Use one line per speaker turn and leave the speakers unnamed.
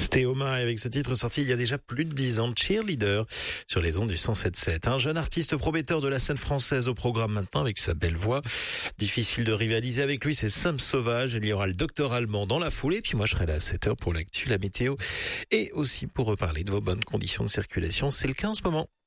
Stéoma, avec ce titre sorti il y a déjà plus de 10 ans, Cheerleader, sur les ondes du 107.7. Un jeune artiste prometteur de la scène française au programme maintenant avec sa belle voix. Difficile de rivaliser avec lui, c'est Sam Sauvage. Il y aura le Docteur Allemand dans la foulée. Puis moi, je serai là à 7h pour l'actu, la météo et aussi pour reparler de vos bonnes conditions de circulation. C'est le cas en ce moment.